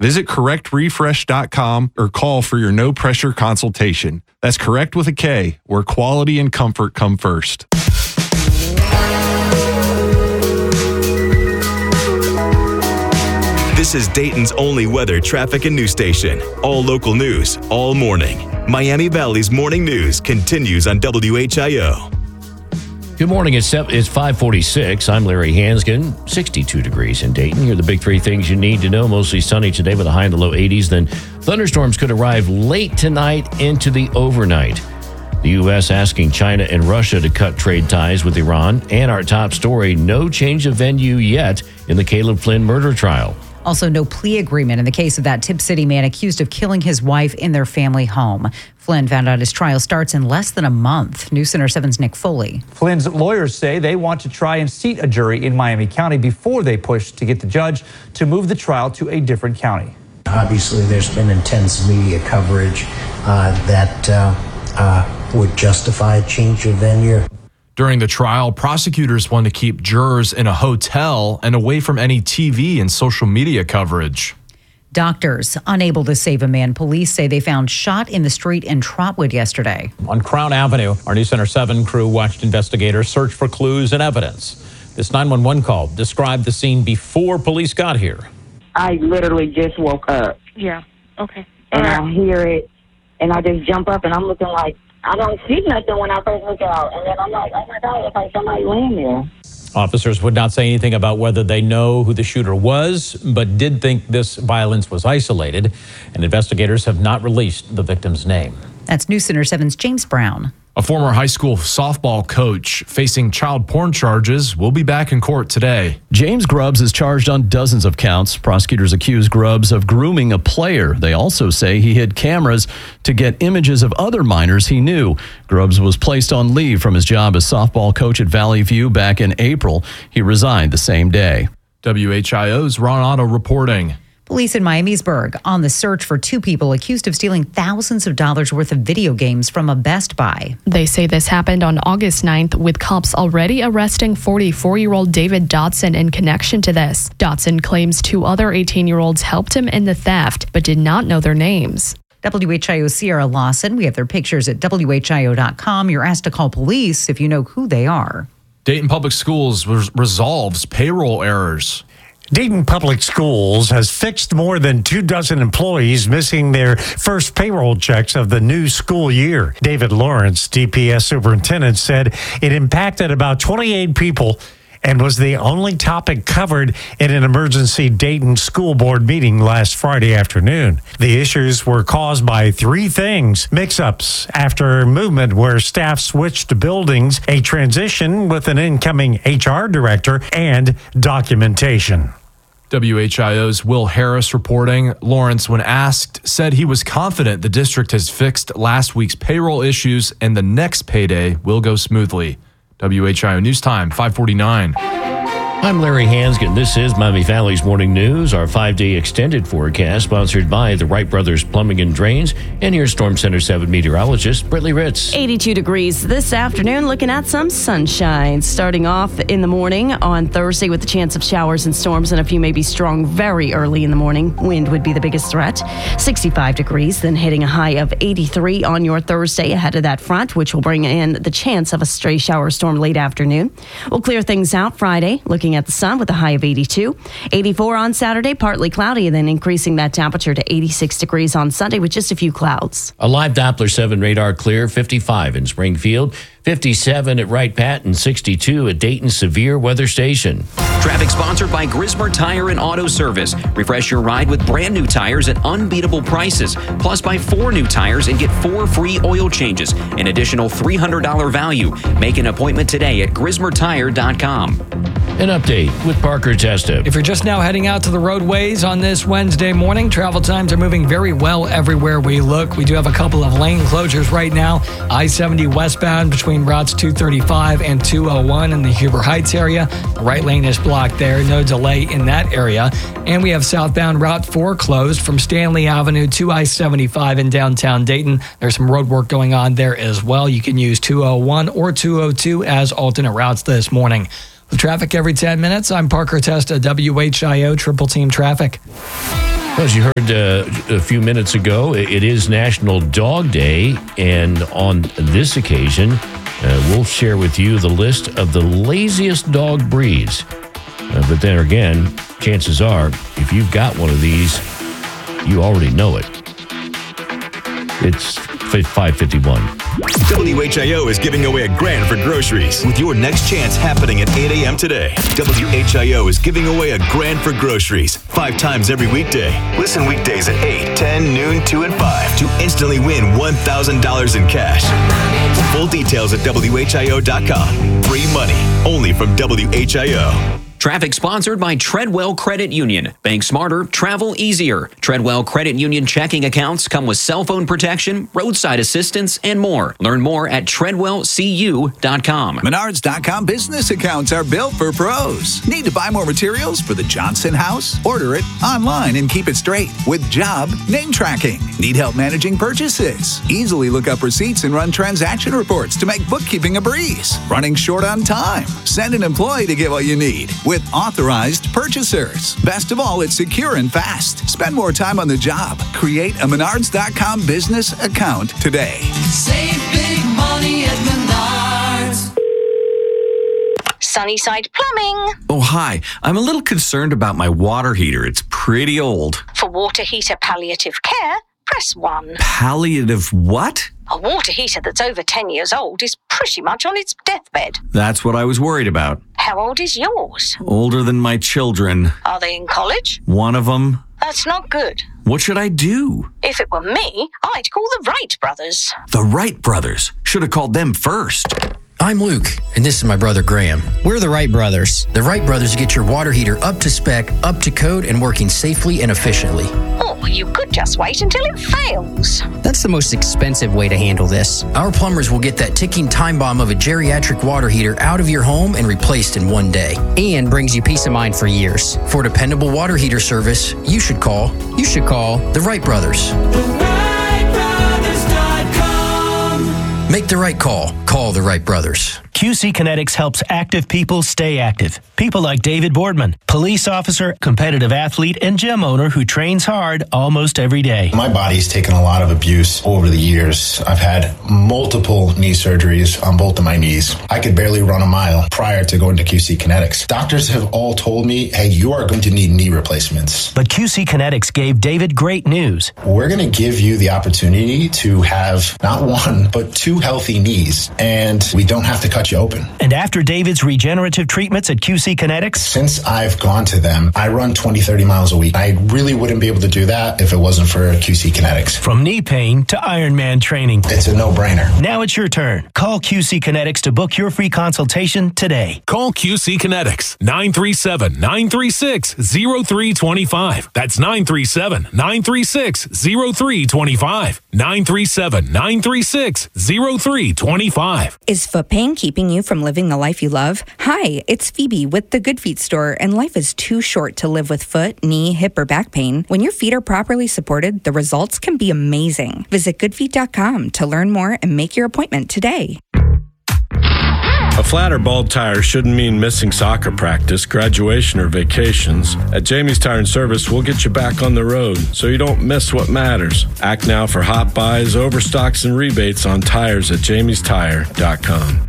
Visit correctrefresh.com or call for your no-pressure consultation. That's Correct with a K, where quality and comfort come first. This is Dayton's only weather, traffic, and news station. All local news, all morning. Miami Valley's morning news continues on WHIO. Good morning. It's 5:46. I'm Larry Hansgen. 62 degrees in Dayton. Here are the big three things you need to know. Mostly sunny today with a high in the low 80s. Then thunderstorms could arrive late tonight into the overnight. The U.S. asking China and Russia to cut trade ties with Iran. And our top story, no change of venue yet in the Caleb Flynn murder trial. Also, no plea agreement in the case of that Tip City man accused of killing his wife in their family home. Flynn found out his trial starts in less than a month. News Center 7's Nick Foley. Flynn's lawyers say they want to try and seat a jury in Miami County before they push to get the judge to move the trial to a different county. Obviously, there's been intense media coverage that would justify a change of venue. During the trial, prosecutors want to keep jurors in a hotel and away from any TV and social media coverage. Doctors unable to save a man police say they found shot in the street in Trotwood yesterday. On Crown Avenue, our News Center 7 crew watched investigators search for clues and evidence. This 911 call described the scene before police got here. I literally just woke up. Yeah, okay. And I hear it, and I just jump up, and I'm looking like, I don't see nothing when I first look out. And then I'm like, oh my God, it's like somebody laying there. Officers would not say anything about whether they know who the shooter was, but did think this violence was isolated. And investigators have not released the victim's name. That's News Center 7's James Brown. A former high school softball coach facing child porn charges will be back in court today. James Grubbs is charged on dozens of counts. Prosecutors accuse Grubbs of grooming a player. They also say he hid cameras to get images of other minors he knew. Grubbs was placed on leave from his job as softball coach at Valley View back in April. He resigned the same day. WHIO's Ron Otto reporting. Police in Miamisburg on the search for two people accused of stealing thousands of dollars worth of video games from a Best Buy. They say this happened on August 9th, with cops already arresting 44-year-old David Dotson in connection to this. Dotson claims two other 18-year-olds helped him in the theft, but did not know their names. WHIO's Sierra Lawson. We have their pictures at WHIO.com. You're asked to call police if you know who they are. Dayton Public Schools resolves payroll errors. Dayton Public Schools has fixed more than 24 employees missing their first payroll checks of the new school year. David Lawrence, DPS superintendent, said it impacted about 28 people and was the only topic covered in an emergency Dayton school board meeting last Friday afternoon. The issues were caused by three things: mix-ups after movement where staff switched buildings, a transition with an incoming HR director, and documentation. WHIO's Will Harris reporting. Lawrence, when asked, said he was confident the district has fixed last week's payroll issues and the next payday will go smoothly. WHIO News Time, 5:49. I'm Larry Hansgen. This is Miami Valley's Morning News, our 5-day extended forecast, sponsored by the Wright Brothers Plumbing and Drains. And here's Storm Center 7 meteorologist Brittany Ritz. 82 degrees this afternoon, looking at some sunshine. Starting off in the morning on Thursday with the chance of showers and storms, and a few may be strong very early in the morning. Wind would be the biggest threat. 65 degrees, then hitting a high of 83 on your Thursday ahead of that front, which will bring in the chance of a stray shower storm late afternoon. We'll clear things out Friday, looking at the sun with a high of 82. 84 on Saturday, partly cloudy, and then increasing that temperature to 86 degrees on Sunday with just a few clouds. A live Doppler 7 radar clear, 55 in Springfield, 57 at Wright Patton, 62 at Dayton Severe Weather Station. Traffic sponsored by Grismer Tire and Auto Service. Refresh your ride with brand new tires at unbeatable prices. Plus, buy 4 new tires and get 4 free oil changes. An additional $300 value. Make an appointment today at GrismerTire.com. An update with Parker Testa. If you're just now heading out to the roadways on this Wednesday morning, travel times are moving very well everywhere we look. We do have a couple of lane closures right now. I-70 westbound between routes 235 and 201 in the Huber Heights area. The right lane is blocked there. No delay in that area. And we have southbound Route 4 closed from Stanley Avenue to I-75 in downtown Dayton. There's some road work going on there as well. You can use 201 or 202 as alternate routes this morning. With traffic every 10 minutes, I'm Parker Testa, WHIO Triple Team Traffic. As you heard a few minutes ago, it is National Dog Day, and on this occasion, we'll share with you the list of the laziest dog breeds. But then again, chances are, if you've got one of these, you already know it. It's 5:51. WHIO is giving away $1,000 for groceries with your next chance happening at 8 a.m. today. WHIO is giving away $1,000 for groceries 5 times every weekday. Listen weekdays at 8, 10, noon, 2, and 5 to instantly win $1,000 in cash. Full details at WHIO.com. Free money only from WHIO. Traffic sponsored by Treadwell Credit Union. Bank smarter, travel easier. Treadwell Credit Union checking accounts come with cell phone protection, roadside assistance, and more. Learn more at treadwellcu.com. Menards.com business accounts are built for pros. Need to buy more materials for the Johnson house? Order it online and keep it straight with job name tracking. Need help managing purchases? Easily look up receipts and run transaction reports to make bookkeeping a breeze. Running short on time? Send an employee to get what you need with authorized purchasers. Best of all, it's secure and fast. Spend more time on the job. Create a Menards.com business account today. Save big money at Menards. Sunnyside Plumbing. Oh, hi. I'm a little concerned about my water heater. It's pretty old. For water heater palliative care, press 1. Palliative what? A water heater that's over 10 years old is pretty much on its deathbed. That's what I was worried about. How old is yours? Older than my children. Are they in college? One of them. That's not good. What should I do? If it were me, I'd call the Wright brothers. The Wright brothers. Should have called them first. I'm Luke, and this is my brother Graham. We're the Wright brothers. The Wright brothers get your water heater up to spec, up to code, and working safely and efficiently. Or you could just wait until it fails. That's the most expensive way to handle this. Our plumbers will get that ticking time bomb of a geriatric water heater out of your home and replaced in one day. And brings you peace of mind for years. For dependable water heater service, you should call the Wright brothers. Make the right call. Call the Wright brothers. QC Kinetics helps active people stay active. People like David Boardman, police officer, competitive athlete, and gym owner who trains hard almost every day. My body's taken a lot of abuse over the years. I've had multiple knee surgeries on both of my knees. I could barely run a mile prior to going to QC Kinetics. Doctors have all told me, hey, you are going to need knee replacements. But QC Kinetics gave David great news. We're going to give you the opportunity to have not one, but 2 healthy knees, and we don't have to cut you open. And after David's regenerative treatments at QC Kinetics? Since I've gone to them, I run 20, 30 miles a week. I really wouldn't be able to do that if it wasn't for QC Kinetics. From knee pain to Ironman training. It's a no-brainer. Now it's your turn. Call QC Kinetics to book your free consultation today. Call QC Kinetics, 937-936-0325. That's 937-936-0325. 937-936-0325. Is foot pain keeping you from living the life you love? Hi, it's Phoebe with the Good Feet store, and life is too short to live with foot, knee, hip, or back pain. When your feet are properly supported, the results can be amazing. Visit goodfeet.com to learn more and make your appointment today. A flat or bald tire shouldn't mean missing soccer practice, graduation, or vacations. At Jamie's Tire and Service, we'll get you back on the road so you don't miss what matters. Act now for hot buys, overstocks, and rebates on tires at jamiestire.com.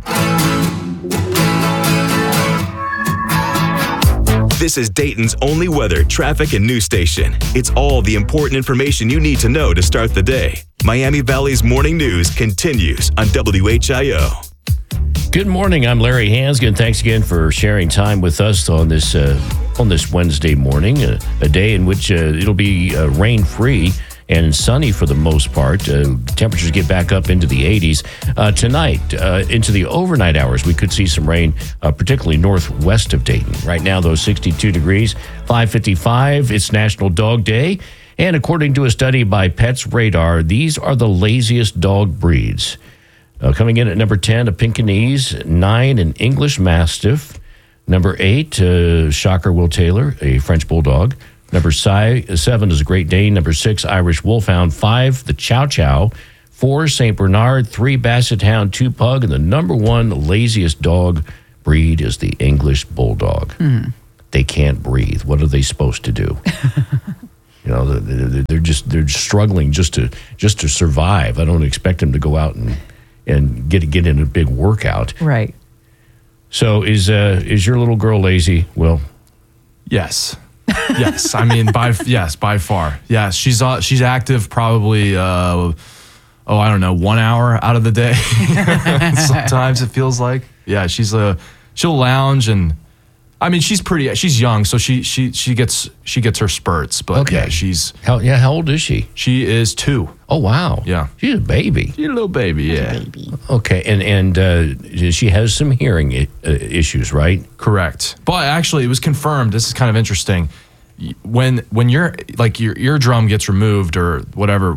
This is Dayton's only weather, traffic, and news station. It's all the important information you need to know to start the day. Miami Valley's morning news continues on WHIO. Good morning. I'm Larry Hansgen. Thanks again for sharing time with us on this Wednesday morning, a day in which it'll be rain-free and sunny for the most part. Temperatures get back up into the 80s. Tonight, into the overnight hours, we could see some rain, particularly northwest of Dayton. Right now, though, 62 degrees, 5:55. It's National Dog Day. And according to a study by Pets Radar, these are the laziest dog breeds. Coming in at number 10, a Pekingese, 9, an English Mastiff, number 8, shocker Will Taylor, a French Bulldog, number 7 is a Great Dane, number 6, Irish Wolfhound, 5, the Chow Chow, 4, St. Bernard, 3, Basset Hound, 2, Pug, and the number 1 laziest dog breed is the English Bulldog. They can't breathe. What are they supposed to do? You know, they're just struggling just to survive. I don't expect them to go out and get in a big workout. Right. So is your little girl lazy, Will? Yes. Yes. I mean, by far. Yes. She's active probably, I don't know, 1 hour out of the day. Sometimes it feels like. Yeah, she'll lounge, and I mean, she's young, so she gets her spurts, but okay. Yeah, how old is she? She is 2. Oh, wow. Yeah. She's a baby. She's a little baby, yeah. Okay, and she has some hearing issues, right? Correct. But actually, it was confirmed. This is kind of interesting. When your eardrum gets removed or whatever,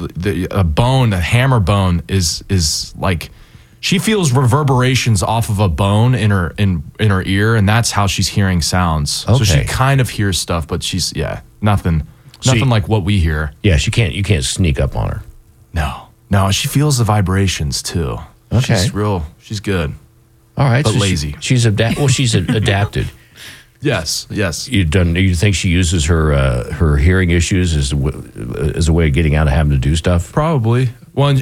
a hammer bone is like, she feels reverberations off of a bone in her ear, and that's how she's hearing sounds. Okay. So she kind of hears stuff, but she's nothing like what we hear. Yeah, you can't sneak up on her. No, she feels the vibrations too. Okay. She's good. All right, but so lazy. She's adapted. Yes. You think she uses her hearing issues as a way of getting out of having to do stuff? Probably. Well,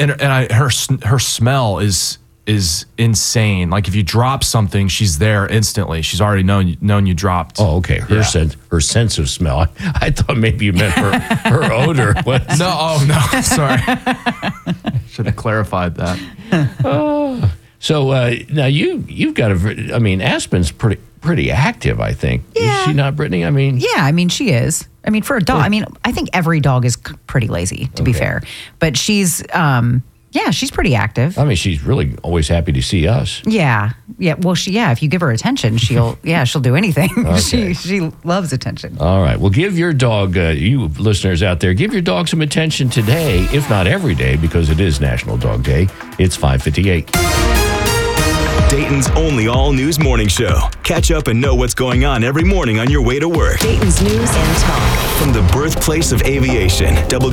her smell is insane. Like if you drop something, she's there instantly. She's already known you dropped. Oh, okay. Her sense of smell. I thought maybe you meant her odor. No. Sorry. Should have clarified that. So now you've got Aspen's pretty active, I think. Yeah. Is she not, Brittany? I mean, yeah, I mean, she is. I mean, for a dog, I think every dog is pretty lazy, to be fair. But she's, she's pretty active. I mean, she's really always happy to see us. Yeah. Well, if you give her attention, she'll do anything. Okay. She loves attention. All right. Well, give your dog, you listeners out there, give your dog some attention today, if not every day, because it is National Dog Day. It's 5:58. Dayton's only all-news morning show. Catch up and know what's going on every morning on your way to work. Dayton's News and Talk. From the birthplace of aviation,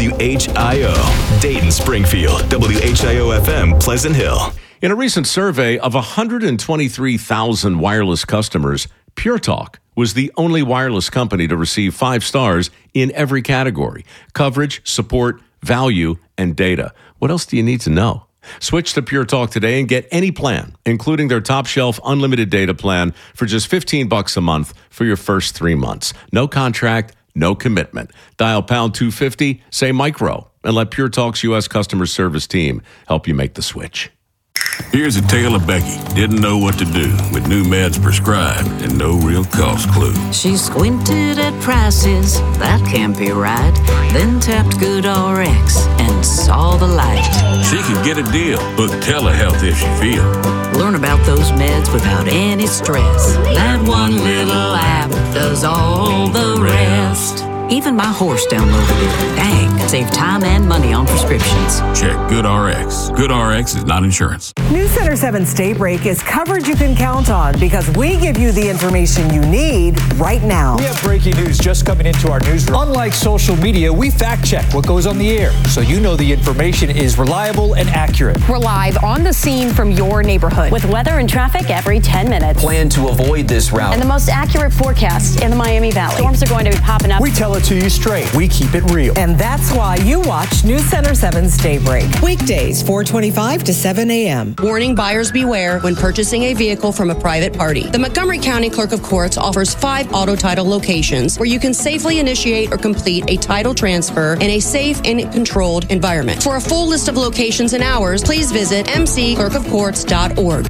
WHIO. Dayton, Springfield, WHIO-FM, Pleasant Hill. In a recent survey of 123,000 wireless customers, Pure Talk was the only wireless company to receive 5 stars in every category: coverage, support, value, and data. What else do you need to know? Switch to Pure Talk today and get any plan, including their top shelf unlimited data plan for just $15 a month for your first 3 months. No contract, no commitment. Dial pound 250, say micro, and let Pure Talk's U.S. customer service team help you make the switch. Here's a tale of Becky. Didn't know what to do with new meds prescribed and no real cost clue. She squinted at prices, that can't be right. Then tapped GoodRx and saw the light. She could get a deal. Book telehealth if she feel. Learn about those meds without any stress. That one little app does all the rest. Even my horse downloaded it. Dang, save time and money on prescriptions. Check GoodRx. GoodRx is not insurance. News Center 7's Daybreak is coverage you can count on because we give you the information you need right now. We have breaking news just coming into our newsroom. Unlike social media, we fact check what goes on the air so you know the information is reliable and accurate. We're live on the scene from your neighborhood with weather and traffic every 10 minutes. Plan to avoid this route. And the most accurate forecast in the Miami Valley. Storms are going to be popping up. We tell it to you straight. We keep it real. And that's why you watch News Center 7's Daybreak. Weekdays, 4:25 to 7 a.m. Warning: buyers beware when purchasing a vehicle from a private party. The Montgomery County Clerk of Courts offers 5 auto title locations where you can safely initiate or complete a title transfer in a safe and controlled environment. For a full list of locations and hours, please visit mcclerkofcourts.org.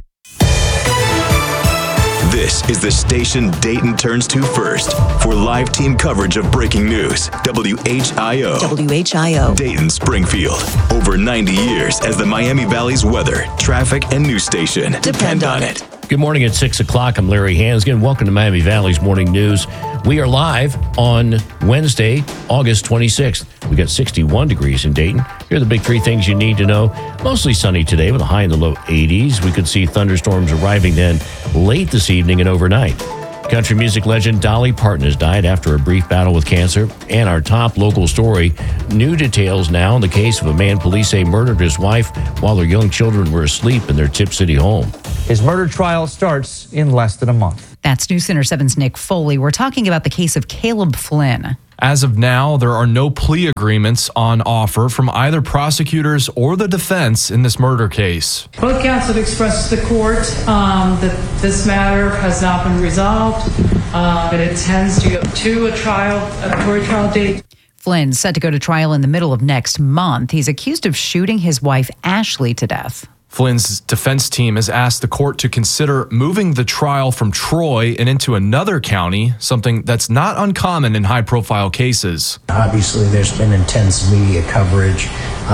This is the station Dayton turns to first for live team coverage of breaking news. WHIO. WHIO. Dayton, Springfield. Over 90 years as the Miami Valley's weather, traffic, and news station. Depend on it. Good morning at 6 o'clock. I'm Larry Hansgen. Welcome to Miami Valley's Morning News. We are live on Wednesday, August 26th. We got 61 degrees in Dayton. Here are the big 3 things you need to know. Mostly sunny today with a high in the low 80s. We could see thunderstorms arriving then late this evening and overnight. Country music legend Dolly Parton has died after a brief battle with cancer. And our top local story, new details now in the case of a man police say murdered his wife while their young children were asleep in their Tip City home. His murder trial starts in less than a month. That's News Center 7's Nick Foley. We're talking about the case of Caleb Flynn. As of now, there are no plea agreements on offer from either prosecutors or the defense in this murder case. Both counsel expressed to the court that this matter has not been resolved. It intends to go to a court trial date. Flynn's set to go to trial in the middle of next month. He's accused of shooting his wife, Ashley, to death. Flynn's defense team has asked the court to consider moving the trial from Troy and into another county, something that's not uncommon in high-profile cases. Obviously, there's been intense media coverage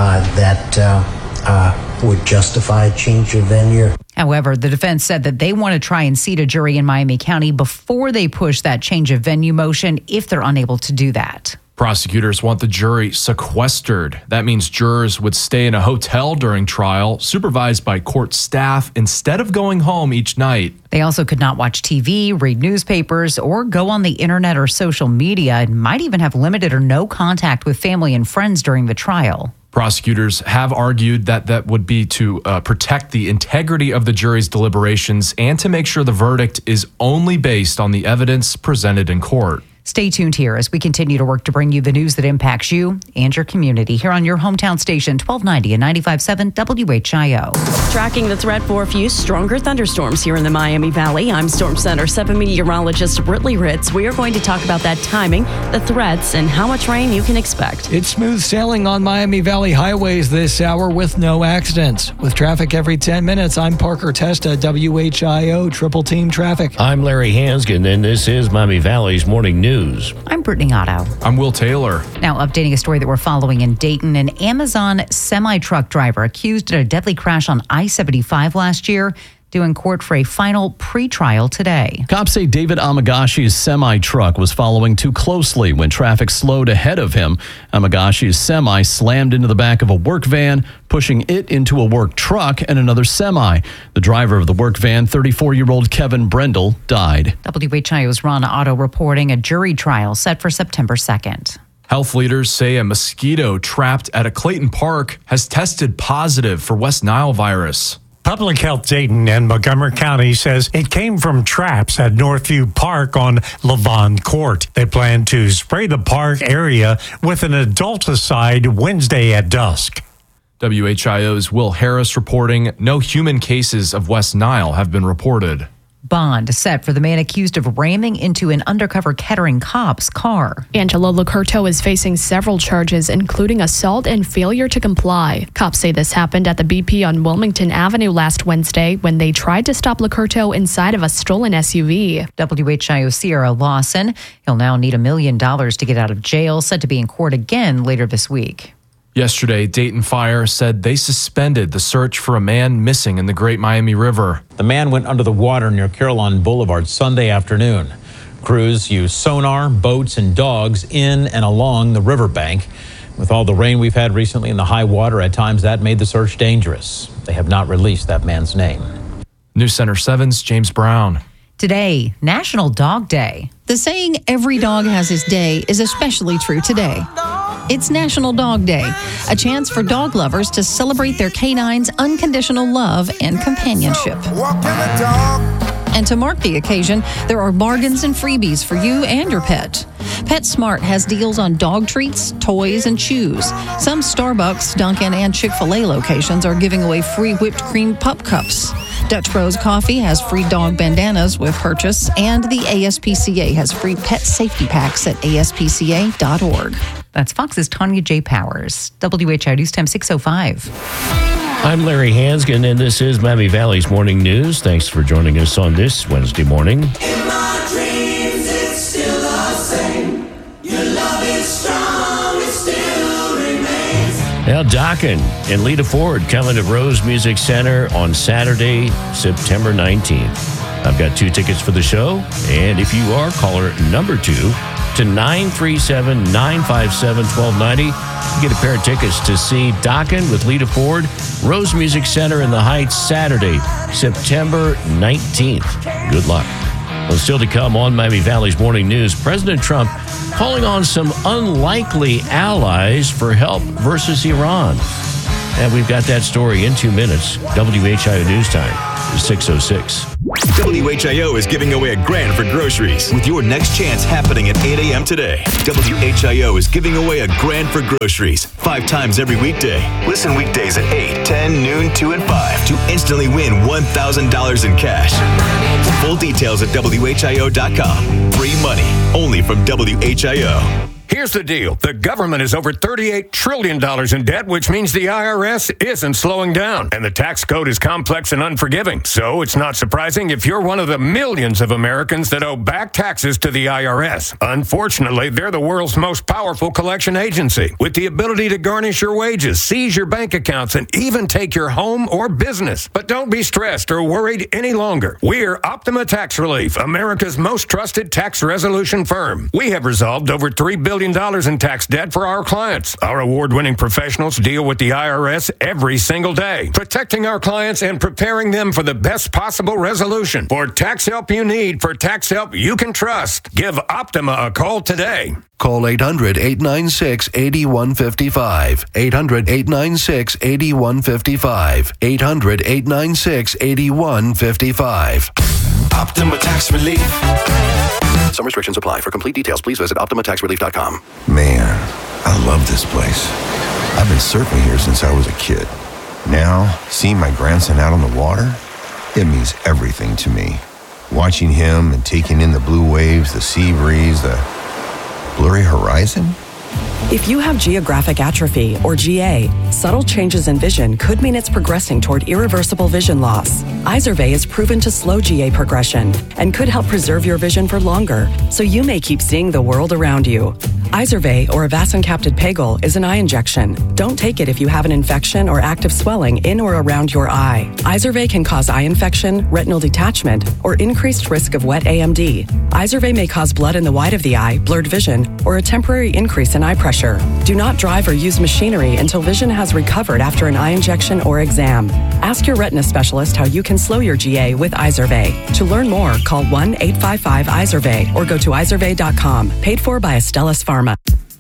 that would justify a change of venue. However, the defense said that they want to try and seat a jury in Miami County before they push that change of venue motion if they're unable to do that. Prosecutors want the jury sequestered. That means jurors would stay in a hotel during trial, supervised by court staff, instead of going home each night. They also could not watch TV, read newspapers, or go on the internet or social media, and might even have limited or no contact with family and friends during the trial. Prosecutors have argued that would be to protect the integrity of the jury's deliberations and to make sure the verdict is only based on the evidence presented in court. Stay tuned here as we continue to work to bring you the news that impacts you and your community here on your hometown station, 1290 and 95.7 WHIO. Tracking the threat for a few stronger thunderstorms here in the Miami Valley. I'm Storm Center 7 meteorologist Britley Ritz. We are going to talk about that timing, the threats, and how much rain you can expect. It's smooth sailing on Miami Valley highways this hour with no accidents. With traffic every 10 minutes, I'm Parker Testa, WHIO Triple Team Traffic. I'm Larry Hansgen, and this is Miami Valley's Morning News. I'm Brittany Otto. I'm Will Taylor. Now updating a story that we're following in Dayton. An Amazon semi-truck driver accused in a deadly crash on I-75 last year due in court for a final pre-trial today. Cops say David Amagashi's semi-truck was following too closely when traffic slowed ahead of him. Amagashi's semi slammed into the back of a work van, pushing it into a work truck and another semi. The driver of the work van, 34-year-old Kevin Brendel, died. WHIO's Ron Otto reporting a jury trial set for September 2nd. Health leaders say a mosquito trapped at a Clayton Park has tested positive for West Nile virus. Public Health Dayton and Montgomery County says it came from traps at Northview Park on Lavon Court. They plan to spray the park area with an adulticide Wednesday at dusk. WHIO's Will Harris reporting no human cases of West Nile have been reported. Bond set for the man accused of ramming into an undercover Kettering cop's car. Angelo Licurto is facing several charges, including assault and failure to comply. Cops say this happened at the BP on Wilmington Avenue last Wednesday when they tried to stop Licurto inside of a stolen SUV. WHIO Sierra Lawson. He'll now need $1 million to get out of jail, set to be in court again later this week. Yesterday, Dayton Fire said they suspended the search for a man missing in the Great Miami River. The man went under the water near Caroline Boulevard Sunday afternoon. Crews used sonar, boats, and dogs in and along the riverbank. With all the rain we've had recently and the high water, at times that made the search dangerous. They have not released that man's name. News Center 7's James Brown. Today, National Dog Day. The saying, every dog has his day, is especially true today. It's National Dog Day, a chance for dog lovers to celebrate their canine's unconditional love and companionship. And to mark the occasion, there are bargains and freebies for you and your pet. PetSmart has deals on dog treats, toys, and chews. Some Starbucks, Dunkin', and Chick-fil-A locations are giving away free whipped cream pup cups. Dutch Bros Coffee has free dog bandanas with purchase, and the ASPCA has free pet safety packs at aspca.org. That's Fox's Tanya J. Powers. WHIO News Time 6:05. I'm Larry Hansgen, and this is Miami Valley's Morning News. Thanks for joining us on this Wednesday morning. In my dreams, it's still the same. Your love is strong, it still remains. Now, Dokken and Lita Ford coming to Rose Music Center on Saturday, September 19th. I've got 2 tickets for the show, and if you are caller number 2 to 937-957-1290, you get a pair of tickets to see Dokken with Lita Ford, Rose Music Center in the Heights, Saturday, September 19th. Good luck. Well, still to come on Miami Valley's Morning News, President Trump calling on some unlikely allies for help versus Iran. And we've got that story in 2 minutes. WHIO News Time. 606. WHIO is giving away $1,000 for groceries with your next chance happening at 8 a.m. today. WHIO is giving away $1,000 for groceries 5 times every weekday. Listen weekdays at 8, 10, noon, 2, and 5 to instantly win $1,000 in cash. Full details at WHIO.com. Free money only from WHIO. Here's the deal. The government is over $38 trillion in debt, which means the IRS isn't slowing down. And the tax code is complex and unforgiving. So it's not surprising if you're one of the millions of Americans that owe back taxes to the IRS. Unfortunately, they're the world's most powerful collection agency, with the ability to garnish your wages, seize your bank accounts, and even take your home or business. But don't be stressed or worried any longer. We're Optima Tax Relief, America's most trusted tax resolution firm. We have resolved over $3 billion in tax debt for our clients. Our award-winning professionals deal with the IRS every single day, protecting our clients and preparing them for the best possible resolution. For tax help you need, for tax help you can trust, give Optima a call today. Call 800-896-8155. 800-896-8155. 800-896-8155. Optima Tax Relief. Some restrictions apply. For complete details, please visit OptimaTaxRelief.com. Man, I love this place. I've been surfing here since I was a kid. Now, seeing my grandson out on the water, it means everything to me. Watching him and taking in the blue waves, the sea breeze, the blurry horizon. If you have geographic atrophy, or GA, subtle changes in vision could mean it's progressing toward irreversible vision loss. Izervay is proven to slow GA progression and could help preserve your vision for longer, so you may keep seeing the world around you. Izervay, or avacincaptad pegol, is an eye injection. Don't take it if you have an infection or active swelling in or around your eye. Izervay can cause eye infection, retinal detachment, or increased risk of wet AMD. Izervay may cause blood in the white of the eye, blurred vision, or a temporary increase in eye pressure. Do not drive or use machinery until vision has recovered after an eye injection or exam. Ask your retina specialist how you can slow your GA with Izervay. To learn more, call 1-855-IZERVAY or go to izervay.com. Paid for by Astellas Pharma.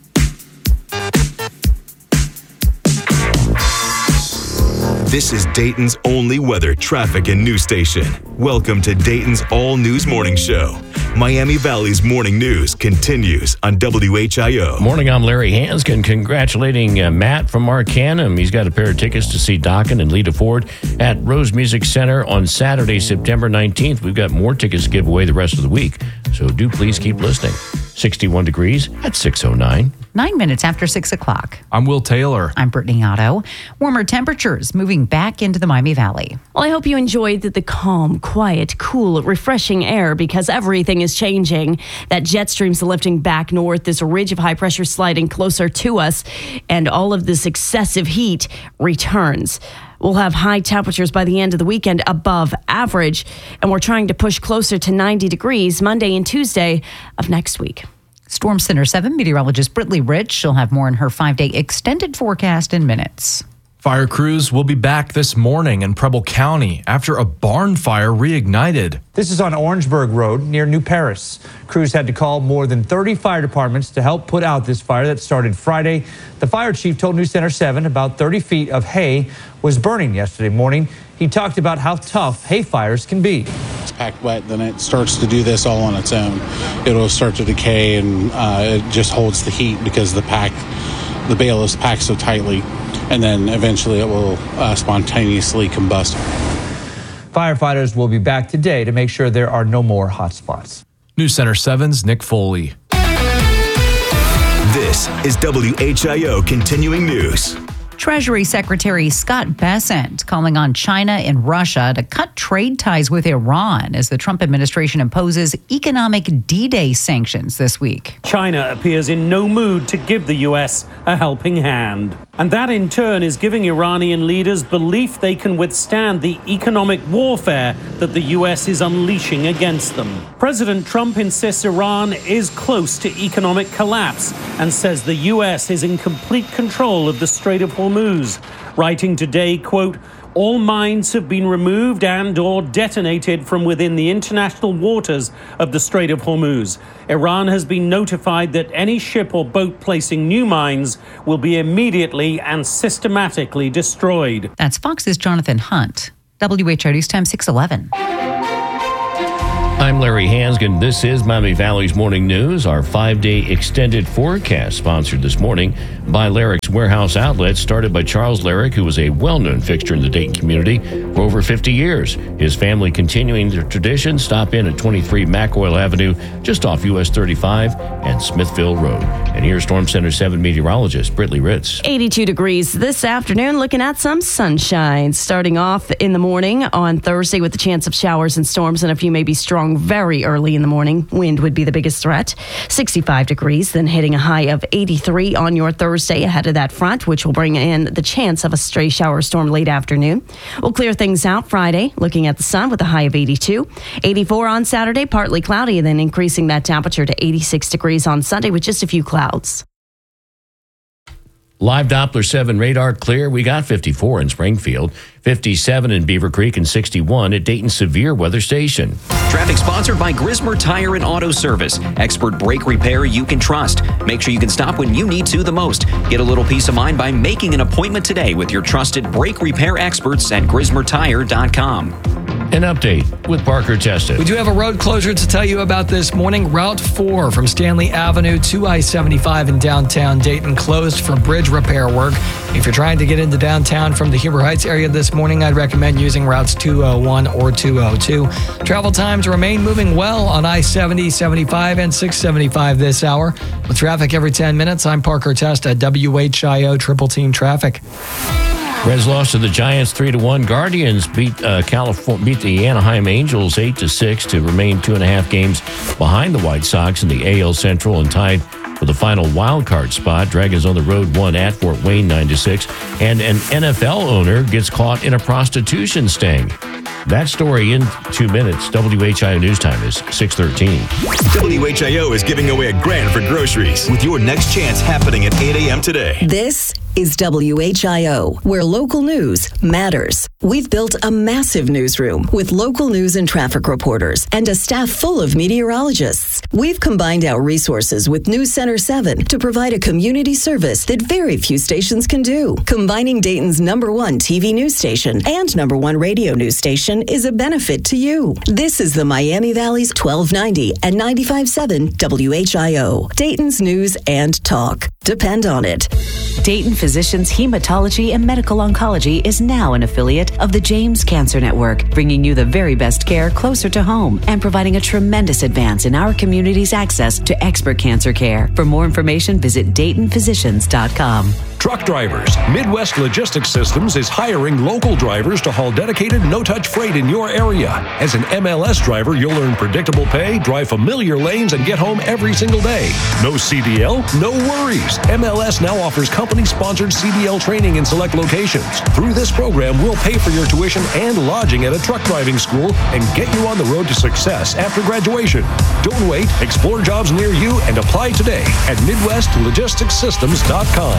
This is Dayton's only weather, traffic, and news station. Welcome to Dayton's All News Morning Show. Miami Valley's morning news continues on WHIO. Morning, I'm Larry Hanskin, congratulating Matt from Arcanum. He's got a pair of tickets to see Dokken and Lita Ford at Rose Music Center on Saturday, September 19th. We've got more tickets to give away the rest of the week, so do please keep listening. 61 degrees at 6:09. 9 minutes after 6 o'clock. I'm Will Taylor. I'm Brittany Otto. Warmer temperatures moving back into the Miami Valley. Well, I hope you enjoyed the calm, quiet, cool, refreshing air because everything is changing. That jet stream's lifting back north, this ridge of high pressure sliding closer to us, and all of this excessive heat returns. We'll have high temperatures by the end of the weekend above average, and we're trying to push closer to 90 degrees Monday and Tuesday of next week. Storm Center 7 meteorologist Brittany Rich. She'll have more in her 5-day extended forecast in minutes. Fire crews will be back this morning in Preble County after a barn fire reignited. This is on Orangeburg Road near New Paris. Crews had to call more than 30 fire departments to help put out this fire that started Friday. The fire chief told News Center 7 about 30 feet of hay was burning yesterday morning. He talked about how tough hay fires can be. It's packed wet, then it starts to do this all on its own. It'll start to decay, and it just holds the heat because the bale is packed so tightly, and then eventually it will spontaneously combust. Firefighters will be back today to make sure there are no more hot spots. News Center 7's Nick Foley. This is WHIO Continuing News. Treasury Secretary Scott Bessent calling on China and Russia to cut trade ties with Iran as the Trump administration imposes economic D-Day sanctions this week. China appears in no mood to give the U.S. a helping hand. And that in turn is giving Iranian leaders belief they can withstand the economic warfare that the U.S. is unleashing against them. President Trump insists Iran is close to economic collapse and says the U.S. is in complete control of the Strait of Hormuz, writing today, quote, "All mines have been removed and or detonated from within the international waters of the Strait of Hormuz. Iran has been notified that any ship or boat placing new mines will be immediately and systematically destroyed." That's Fox's Jonathan Hunt. WHIO News Time 6:11. I'm Larry Hansgen. This is Miami Valley's Morning News. Our 5-day extended forecast sponsored this morning by Larrick's Warehouse Outlet, started by Charles Larrick, who was a well-known fixture in the Dayton community for over 50 years. His family continuing their tradition. Stop in at 23 McOil Avenue, just off US 35 and Smithville Road. And here's Storm Center 7 meteorologist Brittany Ritz. 82 degrees this afternoon, looking at some sunshine. Starting off in the morning on Thursday with the chance of showers and storms, and a few maybe strong very early in the morning. Wind would be the biggest threat. 65 degrees, then hitting a high of 83 on your Thursday ahead of that front, which will bring in the chance of a stray shower storm late afternoon. We'll clear things out Friday, looking at the sun with a high of 82. 84 on Saturday, partly cloudy, and then increasing that temperature to 86 degrees on Sunday with just a few clouds. Live Doppler 7 radar clear. We got 54 in Springfield, 57 in Beaver Creek, and 61 at Dayton Severe Weather Station. Traffic sponsored by Grismer Tire and Auto Service. Expert brake repair you can trust. Make sure you can stop when you need to the most. Get a little peace of mind by making an appointment today with your trusted brake repair experts at GrismerTire.com. An update with Parker Testa. We do have a road closure to tell you about this morning. Route 4 from Stanley Avenue to I-75 in downtown Dayton closed for bridge repair work. If you're trying to get into downtown from the Huber Heights area this morning, I'd recommend using routes 201 or 202. Travel times remain moving well on I-70, 75, and 675 this hour. With traffic every 10 minutes, I'm Parker Testa at WHIO Triple Team Traffic. Reds lost to the Giants 3-1. Guardians beat the Anaheim Angels 8-6 to remain 2.5 games behind the White Sox in the AL Central and tied for the final wild card spot. Dragons on the road won at Fort Wayne 9-6. And an NFL owner gets caught in a prostitution sting. That story in 2 minutes. WHIO News Time is 6:13. WHIO is giving away $1,000 for groceries with your next chance happening at 8 a.m. today. This is WHIO, where local news matters. We've built a massive newsroom with local news and traffic reporters and a staff full of meteorologists. We've combined our resources with News Center 7 to provide a community service that very few stations can do. Combining Dayton's #1 TV news station and #1 radio news station is a benefit to you. This is the Miami Valley's 1290 and 95.7 WHIO, Dayton's news and talk. Depend on it. Dayton Physicians Hematology and Medical Oncology is now an affiliate of the James Cancer Network, bringing you the very best care closer to home and providing a tremendous advance in our community's access to expert cancer care. For more information, visit DaytonPhysicians.com. Truck drivers. Midwest Logistics Systems is hiring local drivers to haul dedicated, no-touch freight in your area. As an MLS driver, you'll earn predictable pay, drive familiar lanes, and get home every single day. No CDL? No worries. MLS now offers company-sponsored CDL training in select locations. Through this program, we'll pay for your tuition and lodging at a truck driving school and get you on the road to success after graduation. Don't wait. Explore jobs near you and apply today at MidwestLogisticsSystems.com.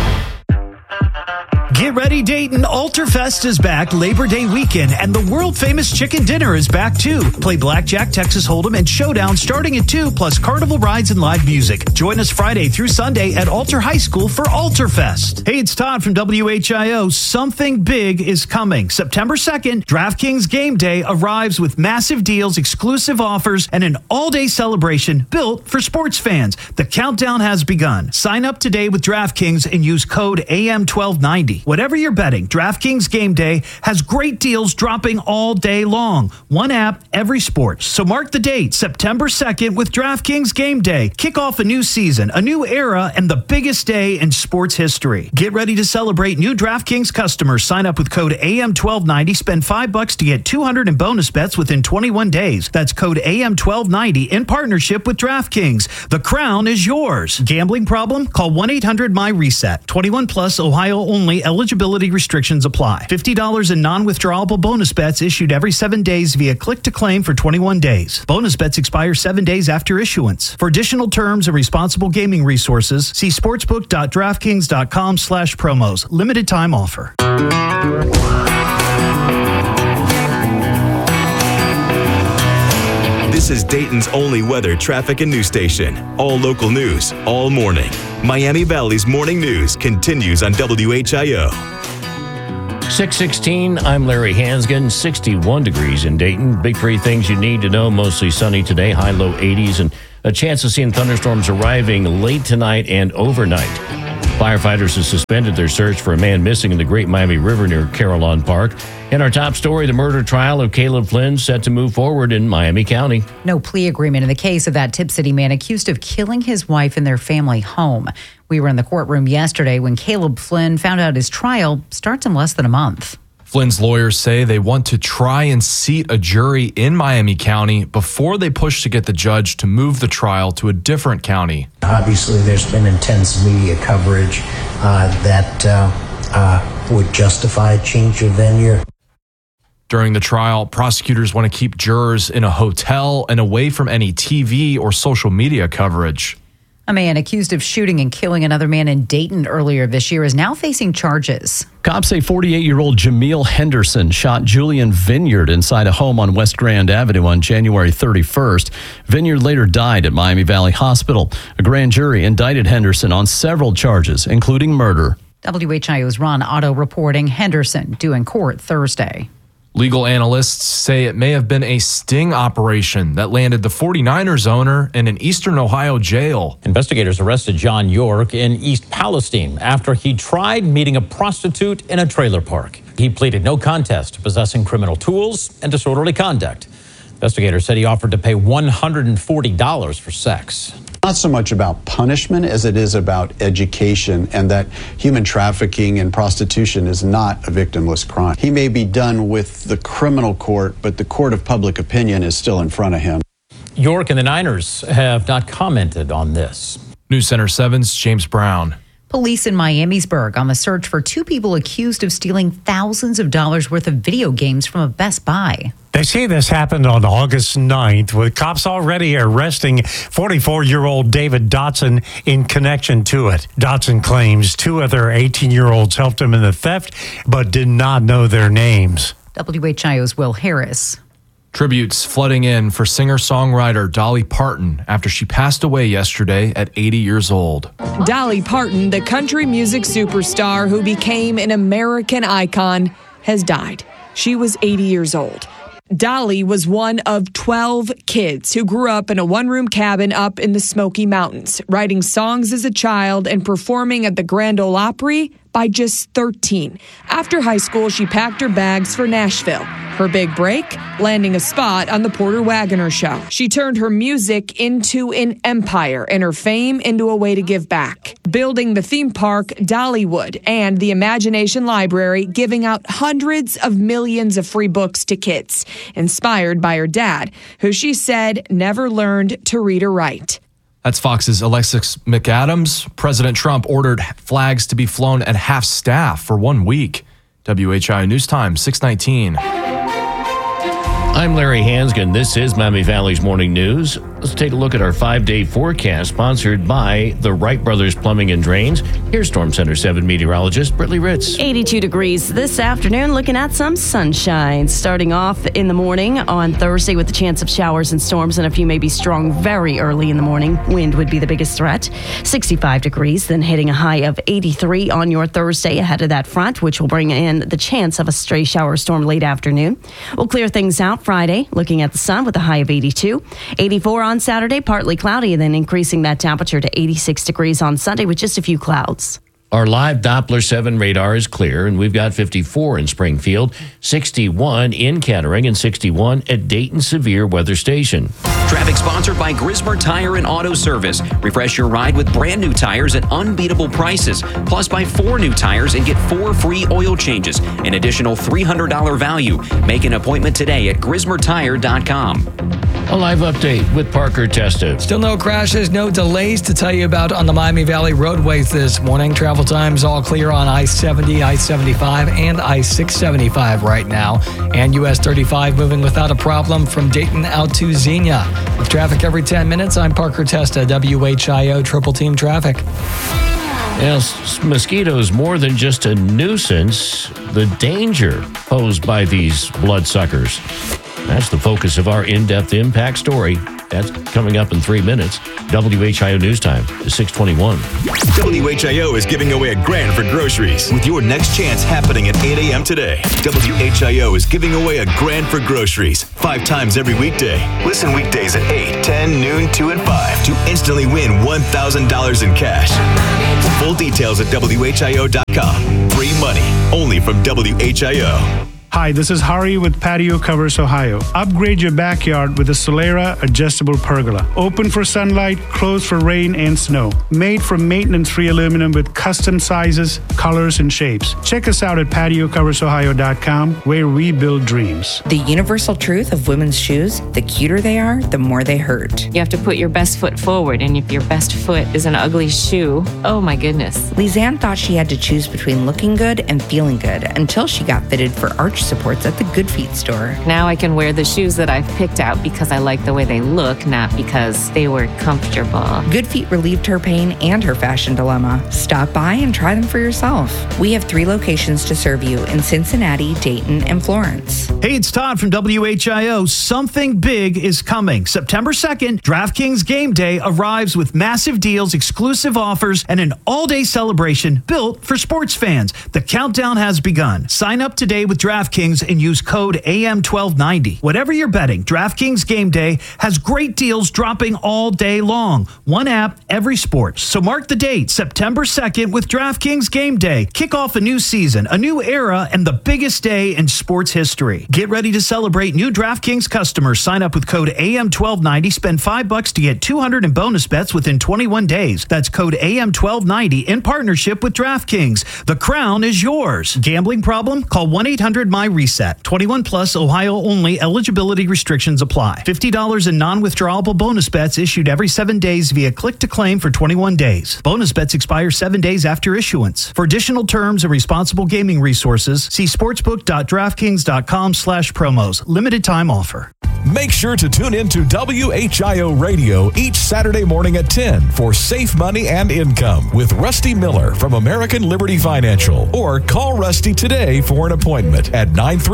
Get ready, Dayton. Alterfest is back Labor Day weekend, and the world-famous chicken dinner is back, too. Play blackjack, Texas Hold'em, and Showdown starting at 2, plus carnival rides and live music. Join us Friday through Sunday at Alter High School for Alterfest. Hey, it's Todd from WHIO. Something big is coming. September 2nd, DraftKings Game Day arrives with massive deals, exclusive offers, and an all-day celebration built for sports fans. The countdown has begun. Sign up today with DraftKings and use code AM1290. Whatever you're betting, DraftKings Game Day has great deals dropping all day long. One app, every sport. So mark the date, September 2nd with DraftKings Game Day. Kick off a new season, a new era, and the biggest day in sports history. Get ready to celebrate new DraftKings customers. Sign up with code AM1290. Spend $5 to get $200 in bonus bets within 21 days. That's code AM1290 in partnership with DraftKings. The crown is yours. Gambling problem? Call 1-800-MY-RESET. 21 plus, Ohio only. Eligibility restrictions apply. $50 in non-withdrawable bonus bets issued every 7 days via click-to-claim for 21 days. Bonus bets expire 7 days after issuance. For additional terms and responsible gaming resources, see sportsbook.draftkings.com/promos. Limited time offer. This is Dayton's only weather, traffic, and news station. All local news, all morning. Miami Valley's morning news continues on WHIO. 6:16, I'm Larry Hansgen, 61 degrees in Dayton. Big three things you need to know, mostly sunny today, high low 80s, and a chance of seeing thunderstorms arriving late tonight and overnight. Firefighters have suspended their search for a man missing in the Great Miami River near Carillon Park. In our top story, the murder trial of Caleb Flynn set to move forward in Miami County. No plea agreement in the case of that Tip City man accused of killing his wife in their family home. We were in the courtroom yesterday when Caleb Flynn found out his trial starts in less than a month. Flynn's lawyers say they want to try and seat a jury in Miami County before they push to get the judge to move the trial to a different county. Obviously, there's been intense media coverage that would justify a change of venue. During the trial, prosecutors want to keep jurors in a hotel and away from any TV or social media coverage. A man accused of shooting and killing another man in Dayton earlier this year is now facing charges. Cops say 48-year-old Jameel Henderson shot Julian Vineyard inside a home on West Grand Avenue on January 31st. Vineyard later died at Miami Valley Hospital. A grand jury indicted Henderson on several charges, including murder. WHIO's Ron Otto reporting Henderson due in court Thursday. Legal analysts say it may have been a sting operation that landed the 49ers owner in an Eastern Ohio jail. Investigators arrested John York in East Palestine after he tried meeting a prostitute in a trailer park. He pleaded no contest to possessing criminal tools and disorderly conduct. Investigators said he offered to pay $140 for sex. Not so much about punishment as it is about education, and that human trafficking and prostitution is not a victimless crime. He may be done with the criminal court, but the court of public opinion is still in front of him. York and the Niners have not commented on this. News Center 7's James Brown. Police in Miamisburg on the search for two people accused of stealing thousands of dollars worth of video games from a Best Buy. They say this happened on August 9th, with cops already arresting 44-year-old David Dotson in connection to it. Dotson claims two other 18-year-olds helped him in the theft, but did not know their names. WHIO's Will Harris. Tributes flooding in for singer-songwriter Dolly Parton after she passed away yesterday at 80 years old. Dolly Parton, the country music superstar who became an American icon, has died. She was 80 years old. Dolly was one of 12 kids who grew up in a one-room cabin up in the Smoky Mountains, writing songs as a child and performing at the Grand Ole Opry by just 13. After high school, she packed her bags for Nashville. Her big break, landing a spot on the Porter Wagoner Show. She turned her music into an empire and her fame into a way to give back. Building the theme park Dollywood and the Imagination Library, giving out hundreds of millions of free books to kids, inspired by her dad, who she said never learned to read or write. That's Fox's Alexis McAdams. President Trump ordered flags to be flown at half staff for 1 week. WHIO News Time, 619. I'm Larry Hansgen. This is Miami Valley's Morning News. Let's take a look at our 5-day forecast sponsored by the Wright Brothers Plumbing and Drains. Here's Storm Center 7 meteorologist Brittany Ritz. 82 degrees this afternoon, looking at some sunshine. Starting off in the morning on Thursday with the chance of showers and storms, and a few may be strong very early in the morning. Wind would be the biggest threat. 65 degrees, then hitting a high of 83 on your Thursday ahead of that front, which will bring in the chance of a stray shower storm late afternoon. We'll clear things out Friday, looking at the sun with a high of 82. 84 on Saturday, partly cloudy, and then increasing that temperature to 86 degrees on Sunday with just a few clouds. Our live Doppler 7 radar is clear, and we've got 54 in Springfield, 61 in Kettering, and 61 at Dayton Severe Weather Station. Traffic sponsored by Grismer Tire and Auto Service. Refresh your ride with brand new tires at unbeatable prices. Plus, buy 4 new tires and get 4 free oil changes. An additional $300 value. Make an appointment today at GrismerTire.com. A live update with Parker Testa. Still no crashes, no delays to tell you about on the Miami Valley roadways this morning. Travel times all clear on I-70, I-75, and I-675 right now. And US 35 moving without a problem from Dayton out to Xenia. With traffic every 10 minutes, I'm Parker Testa, WHIO Triple Team Traffic. Yes, mosquitoes more than just a nuisance, the danger posed by these bloodsuckers. That's the focus of our in-depth impact story That's coming up in 3 minutes. WHIO News Time is 6:21. WHIO is giving away $1,000 for groceries with your next chance happening at 8 a.m. today. WHIO is giving away $1,000 for groceries 5 times every weekday. Listen weekdays at 8, 10, noon, 2, and 5 to instantly win $1,000 in cash. Full details at WHIO.com. Free money only from WHIO. Hi, this is Hari with Patio Covers Ohio. Upgrade your backyard with a Solera adjustable pergola. Open for sunlight, closed for rain and snow. Made from maintenance-free aluminum with custom sizes, colors, and shapes. Check us out at patiocoversohio.com, where we build dreams. The universal truth of women's shoes, the cuter they are, the more they hurt. You have to put your best foot forward, and if your best foot is an ugly shoe, oh my goodness. Lisanne thought she had to choose between looking good and feeling good until she got fitted for arch supports at the Good Feet store. Now I can wear the shoes that I've picked out because I like the way they look, not because they were comfortable. Good Feet relieved her pain and her fashion dilemma. Stop by and try them for yourself. We have 3 locations to serve you in Cincinnati, Dayton, and Florence. Hey, it's Todd from WHIO. Something big is coming. September 2nd, DraftKings Game Day arrives with massive deals, exclusive offers, and an all-day celebration built for sports fans. The countdown has begun. Sign up today with DraftKings and use code AM1290. Whatever you're betting, DraftKings Game Day has great deals dropping all day long. One app, every sport. So mark the date, September 2nd with DraftKings Game Day. Kick off a new season, a new era, and the biggest day in sports history. Get ready to celebrate new DraftKings customers. Sign up with code AM1290. Spend $5 to get $200 in bonus bets within 21 days. That's code AM1290 in partnership with DraftKings. The crown is yours. Gambling problem? Call 1-800-MY-RESET. 21 plus, Ohio only. Eligibility restrictions apply. $50 in non-withdrawable bonus bets issued every 7 days via click to claim for 21 days. Bonus bets expire 7 days after issuance. For additional terms and responsible gaming resources, see sportsbook.draftkings.com/promos. Limited time offer. Make sure to tune in to WHIO Radio each Saturday morning at 10 for Safe Money and Income with Rusty Miller from American Liberty Financial. Or call Rusty today for an appointment at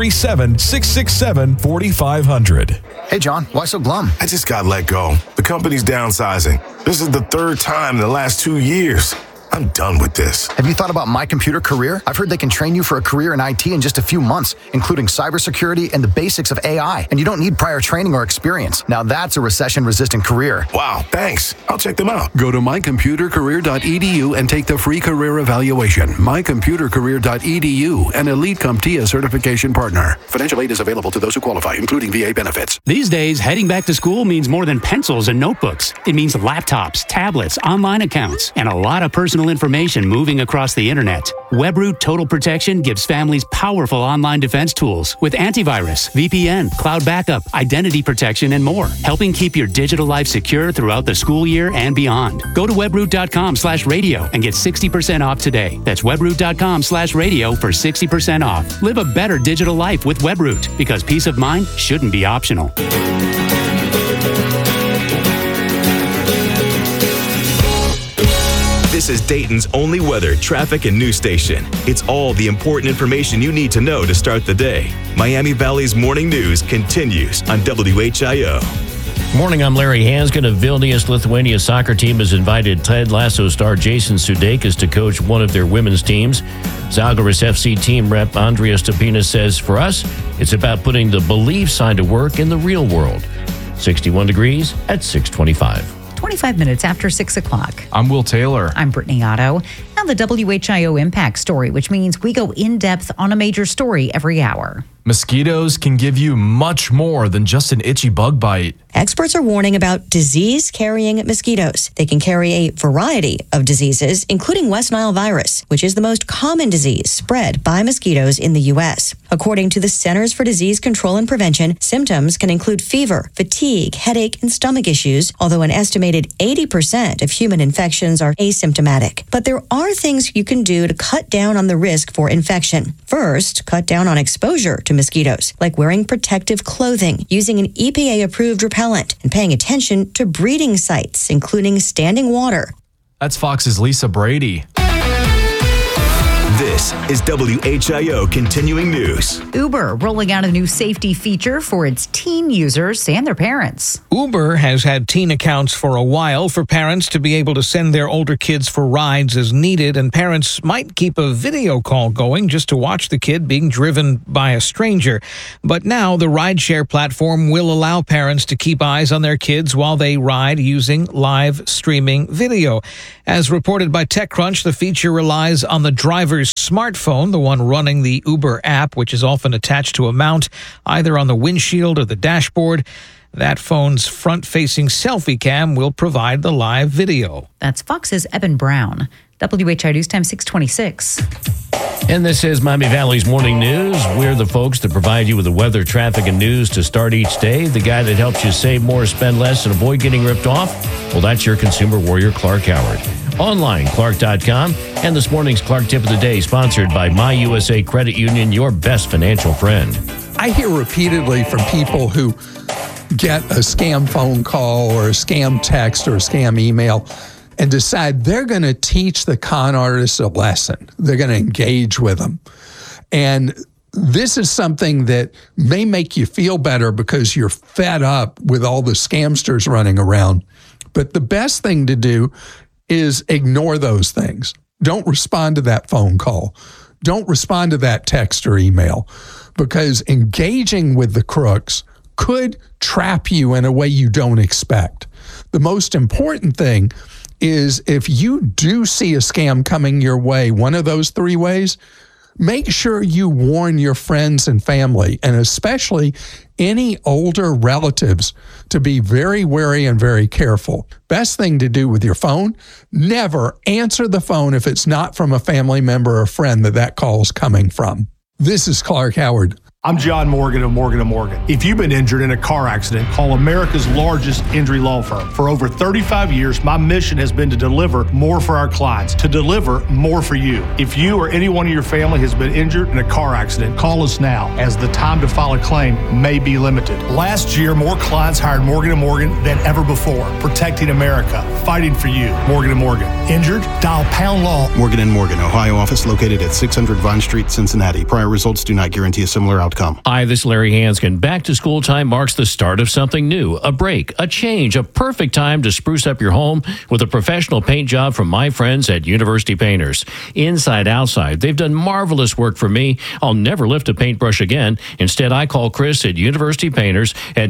937-667-4500. Hey, John, why so glum? I just got let go. The company's downsizing. This is the 3rd time in the last 2 years. I'm done with this. Have you thought about My Computer Career? I've heard they can train you for a career in IT in just a few months, including cybersecurity and the basics of AI. And you don't need prior training or experience. Now that's a recession-resistant career. Wow, thanks. I'll check them out. Go to mycomputercareer.edu and take the free career evaluation. Mycomputercareer.edu, an Elite CompTIA certification partner. Financial aid is available to those who qualify, including VA benefits. These days, heading back to school means more than pencils and notebooks. It means laptops, tablets, online accounts, and a lot of personal information moving across the internet. WebRoot Total Protection gives families powerful online defense tools with antivirus, VPN, cloud backup, identity protection, and more, helping keep your digital life secure throughout the school year and beyond. Go to webroot.com/radio and get 60% off today. That's webroot.com/radio for 60% off. Live a better digital life with WebRoot, because peace of mind shouldn't be optional. This is Dayton's only weather, traffic, and news station. It's all the important information you need to know to start the day. Miami Valley's morning news continues on WHIO. Morning, I'm Larry Hanskin. A Vilnius, Lithuania soccer team has invited Ted Lasso star Jason Sudeikis to coach one of their women's teams. Zalgiris FC team rep Andrea Stepina says, for us, it's about putting the belief side to work in the real world. 61 degrees at 625. 25 minutes after 6 o'clock. I'm Will Taylor. I'm Brittany Otto. Now the WHIO Impact Story, which means we go in depth on a major story every hour. Mosquitoes can give you much more than just an itchy bug bite. Experts are warning about disease-carrying mosquitoes. They can carry a variety of diseases, including West Nile virus, which is the most common disease spread by mosquitoes in the U.S. According to the Centers for Disease Control and Prevention, symptoms can include fever, fatigue, headache, and stomach issues, although an estimated 80% of human infections are asymptomatic. But there are things you can do to cut down on the risk for infection. First, cut down on exposure to mosquitoes, like wearing protective clothing, using an EPA-approved repellent, and paying attention to breeding sites, including standing water. That's Fox's Lisa Brady. This is WHIO Continuing News. Uber rolling out a new safety feature for its teen users and their parents. Uber has had teen accounts for a while for parents to be able to send their older kids for rides as needed, and parents might keep a video call going just to watch the kid being driven by a stranger. But now the rideshare platform will allow parents to keep eyes on their kids while they ride using live streaming video. As reported by TechCrunch, the feature relies on the driver's smartphone, the one running the Uber app, which is often attached to a mount either on the windshield or the dashboard. That phone's front-facing selfie cam will provide the live video. That's Fox's Eben Brown. WHI News Time 626. And this is Miami Valley's Morning News. We're the folks that provide you with the weather, traffic, and news to start each day. The guy that helps you save more, spend less, and avoid getting ripped off. Well, that's your consumer warrior, Clark Howard. Online, Clark.com. And this morning's Clark Tip of the Day, sponsored by My USA Credit Union, your best financial friend. I hear repeatedly from people who get a scam phone call or a scam text or a scam email and decide they're going to teach the con artists a lesson. They're going to engage with them. And this is something that may make you feel better because you're fed up with all the scamsters running around. But the best thing to do is ignore those things. Don't respond to that phone call. Don't respond to that text or email, because engaging with the crooks could trap you in a way you don't expect. The most important thing is if you do see a scam coming your way, one of those three ways, make sure you warn your friends and family, and especially any older relatives, to be very wary and very careful. Best thing to do with your phone, never answer the phone if it's not from a family member or friend that call is coming from. This is Clark Howard. I'm John Morgan of Morgan & Morgan. If you've been injured in a car accident, call America's largest injury law firm. For over 35 years, my mission has been to deliver more for our clients, to deliver more for you. If you or anyone in your family has been injured in a car accident, call us now, as the time to file a claim may be limited. Last year, more clients hired Morgan & Morgan than ever before, protecting America, fighting for you. Morgan & Morgan. Injured? Dial pound law. Morgan & Morgan, Ohio office located at 600 Vine Street, Cincinnati. Prior results do not guarantee a similar outcome. Hi, this is Larry Hanskin. Back to school time marks the start of something new, a break, a change, a perfect time to spruce up your home with a professional paint job from my friends at University Painters. Inside, outside, they've done marvelous work for me. I'll never lift a paintbrush again. Instead, I call Chris at University Painters at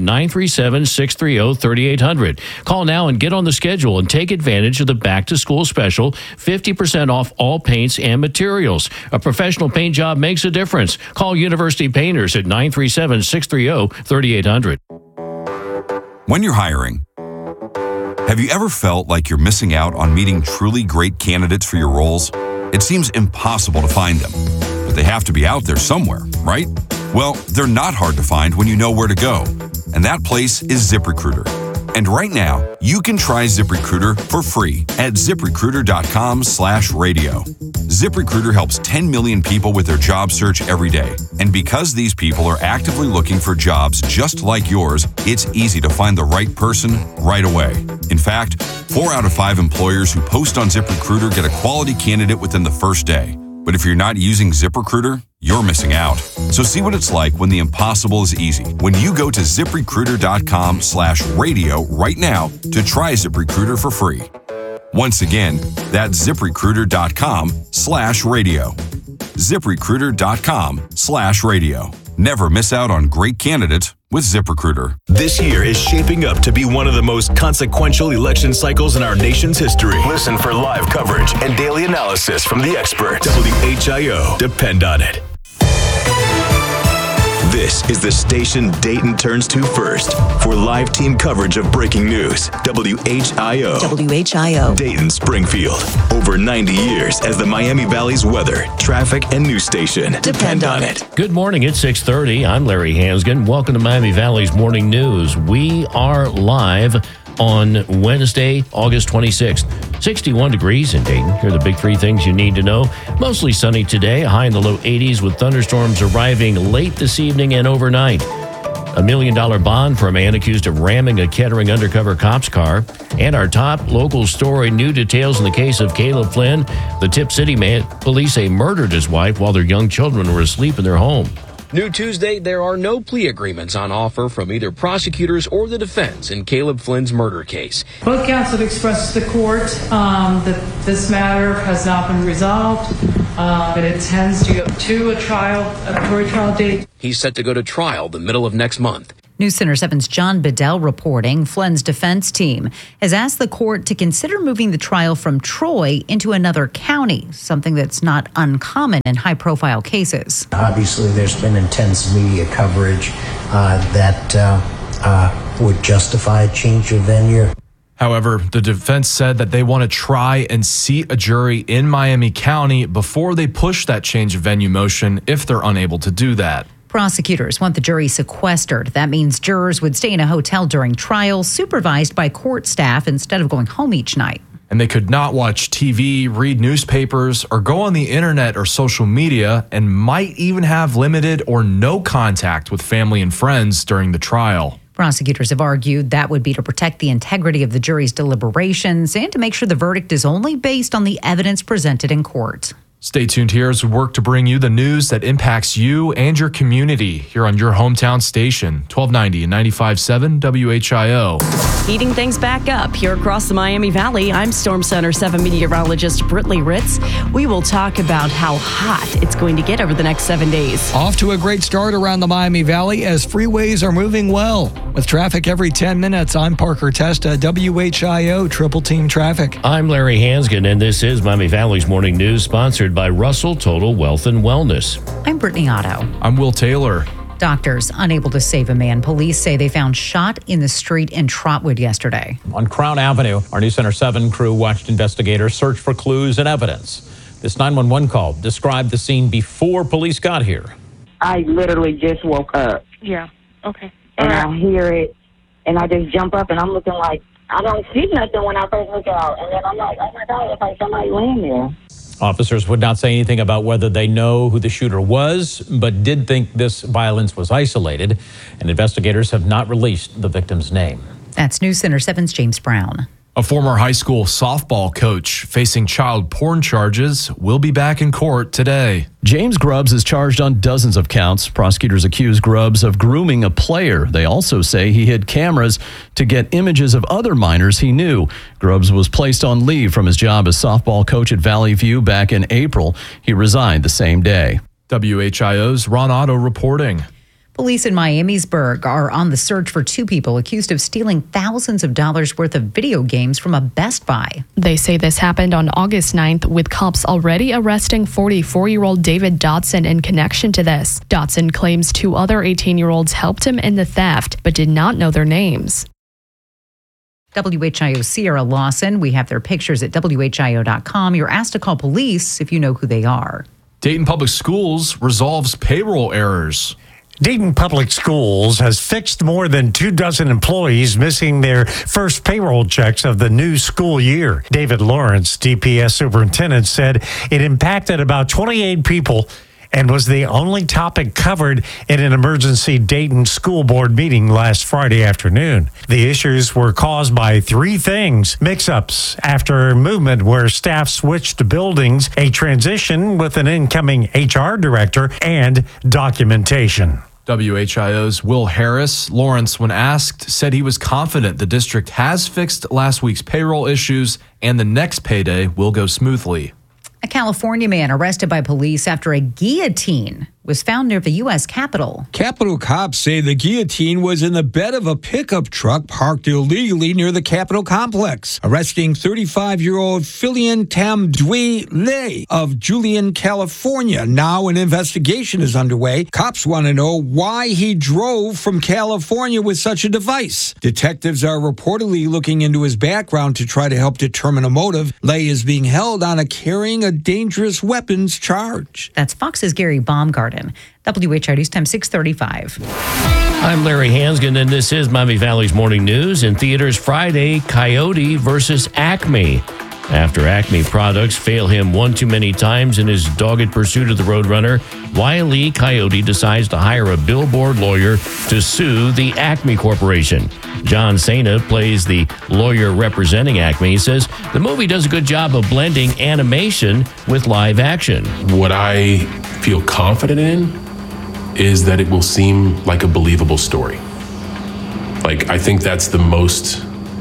937-630-3800. Call now and get on the schedule and take advantage of the back to school special, 50% off all paints and materials. A professional paint job makes a difference. Call University Painters at 937-630-3800. When you're hiring, have you ever felt like you're missing out on meeting truly great candidates for your roles? It seems impossible to find them, but they have to be out there somewhere, right? Well, they're not hard to find when you know where to go, and that place is ZipRecruiter. And right now, you can try ZipRecruiter for free at ZipRecruiter.com/radio. ZipRecruiter helps 10 million people with their job search every day. And because these people are actively looking for jobs just like yours, it's easy to find the right person right away. In fact, 4 out of 5 employers who post on ZipRecruiter get a quality candidate within the first day. But if you're not using ZipRecruiter, you're missing out. So see what it's like when the impossible is easy. When you go to ZipRecruiter.com/radio right now to try ZipRecruiter for free. Once again, that's ZipRecruiter.com/radio. ZipRecruiter.com/radio. Never miss out on great candidates with ZipRecruiter. This year is shaping up to be one of the most consequential election cycles in our nation's history. Listen for live coverage and daily analysis from the experts. WHIO. Depend on it. This is the station Dayton turns to first for live team coverage of breaking news. WHIO. WHIO. Dayton Springfield. Over 90 years as the Miami Valley's weather, traffic, and news station. Depend on it. Good morning. It's 6:30. I'm Larry Hanskin. Welcome to Miami Valley's Morning News. We are live on Wednesday, August 26th. 61 degrees in Dayton. Here are the big 3 things you need to know. Mostly sunny today, a high in the low 80s with thunderstorms arriving late this evening and overnight. $1 million bond for a man accused of ramming a Kettering undercover cop's car. And our top local story, new details in the case of Caleb Flynn. The Tip City man, police say murdered his wife while their young children were asleep in their home. New Tuesday, there are no plea agreements on offer from either prosecutors or the defense in Caleb Flynn's murder case. Both counsel have expressed to the court that this matter has not been resolved. It intends to go to a jury trial date. He's set to go to trial the middle of next month. News Center 7's John Bedell reporting Flynn's defense team has asked the court to consider moving the trial from Troy into another county, something that's not uncommon in high-profile cases. Obviously, there's been intense media coverage that would justify a change of venue. However, the defense said that they want to try and seat a jury in Miami County before they push that change of venue motion if they're unable to do that. Prosecutors want the jury sequestered. That means jurors would stay in a hotel during trial, supervised by court staff instead of going home each night. And they could not watch TV, read newspapers, or go on the internet or social media, and might even have limited or no contact with family and friends during the trial. Prosecutors have argued that would be to protect the integrity of the jury's deliberations and to make sure the verdict is only based on the evidence presented in court. Stay tuned here as we work to bring you the news that impacts you and your community here on your hometown station, 1290 and 95.7 WHIO. Heating things back up here across the Miami Valley. I'm Storm Center 7 meteorologist Britley Ritz. We will talk about how hot it's going to get over the next 7 days. Off to a great start around the Miami Valley as freeways are moving well. With traffic every 10 minutes, I'm Parker Testa, WHIO Triple Team Traffic. I'm Larry Hansgen, and this is Miami Valley's Morning News, sponsored by Russell Total Wealth and Wellness. I'm Brittany Otto. I'm Will Taylor. Doctors unable to save a man. Police say they found shot in the street in Trotwood yesterday. On Crown Avenue, our News Center 7 crew watched investigators search for clues and evidence. This 911 call described the scene before police got here. I literally just woke up. Yeah. Okay. And I hear it, and I just jump up, and I'm looking like, I don't see nothing when I first look out. And then I'm like, oh my God, it's like somebody laying there. Officers would not say anything about whether they know who the shooter was, but did think this violence was isolated, and investigators have not released the victim's name. That's News Center 7's James Brown. A former high school softball coach facing child porn charges will be back in court today. James Grubbs is charged on dozens of counts. Prosecutors accuse Grubbs of grooming a player. They also say he hid cameras to get images of other minors he knew. Grubbs was placed on leave from his job as softball coach at Valley View back in April. He resigned the same day. WHIO's Ron Otto reporting. Police in Miamisburg are on the search for two people accused of stealing thousands of dollars worth of video games from a Best Buy. They say this happened on August 9th, with cops already arresting 44-year-old David Dotson in connection to this. Dotson claims two other 18-year-olds helped him in the theft, but did not know their names. WHIO Sierra Lawson. We have their pictures at WHIO.com. You're asked to call police if you know who they are. Dayton Public Schools resolves payroll errors. Dayton Public Schools has fixed more than 24 employees missing their first payroll checks of the new school year. David Lawrence, DPS superintendent, said it impacted about 28 people and was the only topic covered in an emergency Dayton school board meeting last Friday afternoon. The issues were caused by three things: mix-ups after movement where staff switched buildings, a transition with an incoming HR director, and documentation. WHIO's Will Harris. Lawrence, when asked, said he was confident the district has fixed last week's payroll issues and the next payday will go smoothly. A California man arrested by police after a guillotine was found near the U.S. Capitol. Capitol cops say the guillotine was in the bed of a pickup truck parked illegally near the Capitol complex, arresting 35-year-old Philian Tamdui Lay of Julian, California. Now an investigation is underway. Cops want to know why he drove from California with such a device. Detectives are reportedly looking into his background to try to help determine a motive. Lay is being held on a carrying a dangerous weapons charge. That's Fox's Gary Baumgarten. WHIO News Time 6:35. I'm Larry Hansgen, and this is Miami Valley's Morning News. In theaters Friday, Coyote versus Acme. After Acme products fail him one too many times in his dogged pursuit of the Roadrunner, Wile E. Coyote decides to hire a billboard lawyer to sue the Acme Corporation. John Cena plays the lawyer representing Acme. He says the movie does a good job of blending animation with live action. What I feel confident in is that it will seem like a believable story. Like, I think that's the most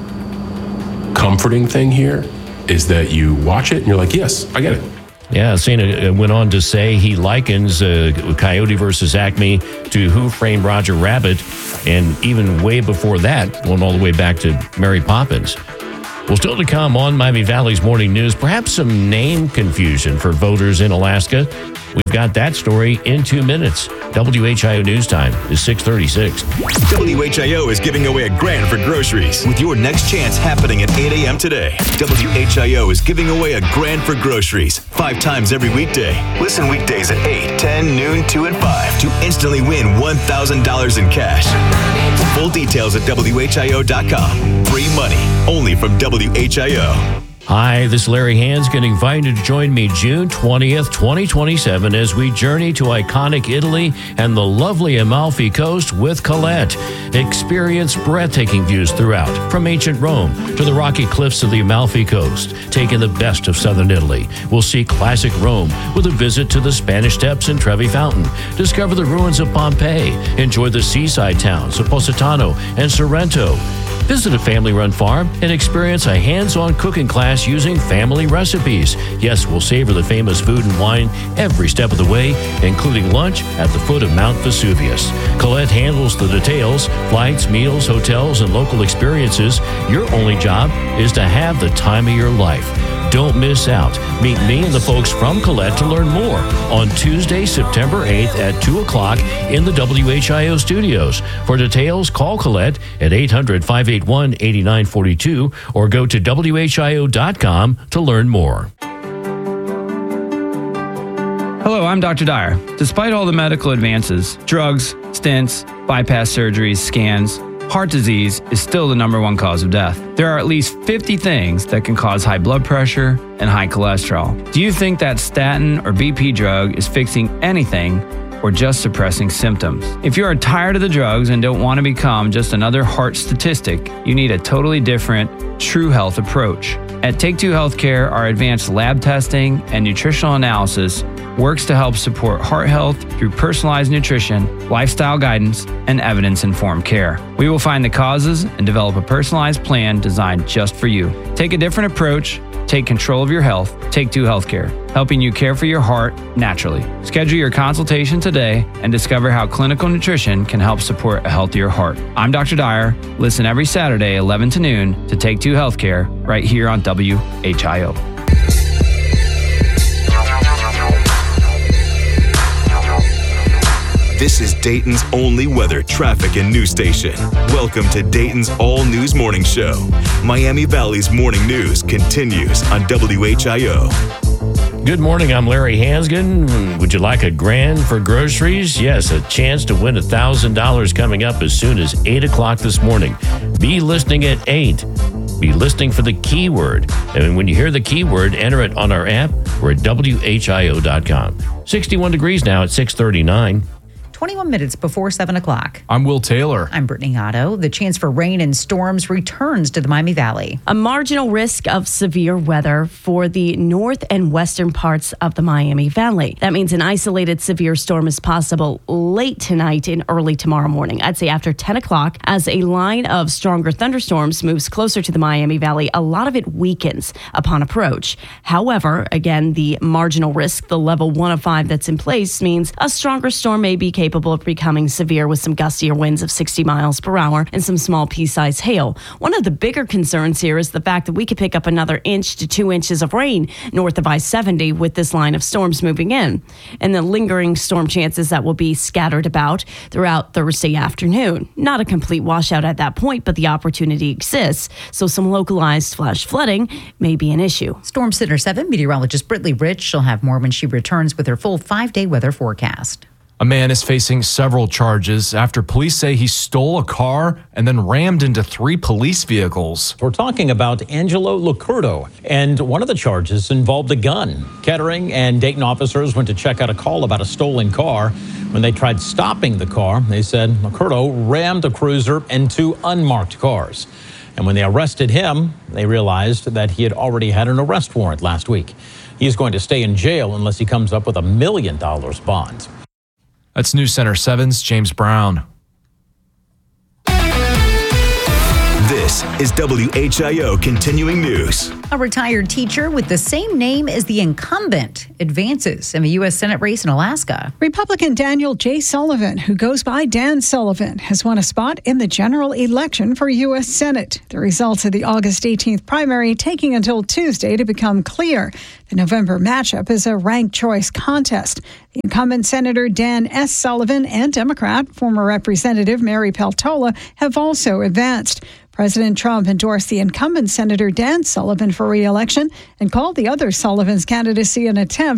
comforting thing here, is that you watch it and you're like, yes, I get it. Yeah, Cena went on to say he likens Coyote versus Acme to Who Framed Roger Rabbit, and even way before that, going all the way back to Mary Poppins. Well, still to come on Miami Valley's Morning News, perhaps some name confusion for voters in Alaska. We've got that story in 2 minutes. WHIO News Time is 6:36. WHIO is giving away $1,000 for groceries with your next chance happening at 8 a.m. today. WHIO is giving away $1,000 for groceries 5 times every weekday. Listen weekdays at 8, 10, noon, 2, and 5 to instantly win $1,000 in cash. Full details at WHIO.com. Free money only from WHIO. Hi, this is Larry Hansgen, inviting you to join me June 20th, 2027 as we journey to iconic Italy and the lovely Amalfi Coast with Colette. Experience breathtaking views throughout, from ancient Rome to the rocky cliffs of the Amalfi Coast, taking the best of southern Italy. We'll see classic Rome with a visit to the Spanish Steps and Trevi Fountain, discover the ruins of Pompeii, enjoy the seaside towns of Positano and Sorrento. Visit a family-run farm and experience a hands-on cooking class using family recipes. Yes, we'll savor the famous food and wine every step of the way, including lunch at the foot of Mount Vesuvius. Colette handles the details, flights, meals, hotels, and local experiences. Your only job is to have the time of your life. Don't miss out. Meet me and the folks from Colette to learn more on Tuesday, September 8th at 2 o'clock in the WHIO studios. For details, call Colette at 800-581-8942 or go to WHIO.com to learn more. Hello, I'm Dr. Dyer. Despite all the medical advances, drugs, stents, bypass surgeries, scans, heart disease is still the #1 cause of death. There are at least 50 things that can cause high blood pressure and high cholesterol. Do you think that statin or BP drug is fixing anything or just suppressing symptoms? If you are tired of the drugs and don't want to become just another heart statistic, you need a totally different, true health approach. At Take Two Healthcare, our advanced lab testing and nutritional analysis works to help support heart health through personalized nutrition, lifestyle guidance, and evidence-informed care. We will find the causes and develop a personalized plan designed just for you. Take a different approach. Take control of your health. Take Two Healthcare, helping you care for your heart naturally. Schedule your consultation today and discover how clinical nutrition can help support a healthier heart. I'm Dr. Dyer. Listen every Saturday, 11 to noon, to Take Two Healthcare right here on WHIO. This is Dayton's only weather, traffic, and news station. Welcome to Dayton's All News Morning Show. Miami Valley's morning news continues on WHIO. Good morning, I'm Larry Hansgen. Would you like $1,000 for groceries? Yes, a chance to win $1,000 coming up as soon as 8 o'clock this morning. Be listening at 8. Be listening for the keyword. And when you hear the keyword, enter it on our app or at WHIO.com. 61 degrees now at 6:39. 21 minutes before 7 o'clock. I'm Will Taylor. I'm Brittany Otto. The chance for rain and storms returns to the Miami Valley. A marginal risk of severe weather for the north and western parts of the Miami Valley. That means an isolated severe storm is possible late tonight and early tomorrow morning. I'd say after 10 o'clock, as a line of stronger thunderstorms moves closer to the Miami Valley, a lot of it weakens upon approach. However, again, the marginal risk, the level 1 of 5 that's in place, means a stronger storm may be capable of becoming severe with some gustier winds of 60 miles per hour and some small pea-sized hail. One of the bigger concerns here is the fact that we could pick up another 1 to 2 inches of rain north of I-70 with this line of storms moving in, and the lingering storm chances that will be scattered about throughout Thursday afternoon. Not a complete washout at that point, but the opportunity exists, so some localized flash flooding may be an issue. Storm Center 7 meteorologist Brittany Rich. She'll have more when she returns with her full 5-day weather forecast. A man is facing several charges after police say he stole a car and then rammed into 3 police vehicles. We're talking about Angelo Locurdo, and one of the charges involved a gun. Kettering and Dayton officers went to check out a call about a stolen car. When they tried stopping the car, they said Locurdo rammed a cruiser and 2 unmarked cars. And when they arrested him, they realized that he had already had an arrest warrant last week. He's going to stay in jail unless he comes up with $1 million bond. That's News Center 7's James Brown. This is WHIO Continuing News. A retired teacher with the same name as the incumbent advances in the U.S. Senate race in Alaska. Republican Daniel J. Sullivan, who goes by Dan Sullivan, has won a spot in the general election for U.S. Senate. The results of the August 18th primary taking until Tuesday to become clear. The November matchup is a ranked choice contest. The incumbent Senator Dan S. Sullivan and Democrat former Representative Mary Peltola have also advanced. President Trump endorsed the incumbent Senator Dan Sullivan for re-election and called the other Sullivan's candidacy an attempt